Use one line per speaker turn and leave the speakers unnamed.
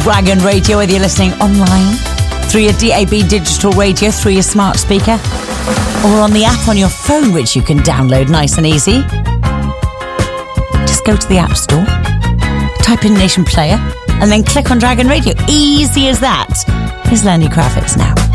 Dragon Radio, whether you're listening online, through your DAB digital radio, through your smart speaker, or on the app on your phone, which you can download nice and easy. Just go to the App Store, type in Nation Player, and then click on Dragon Radio. Easy as that. Here's Lenny Kravitz now.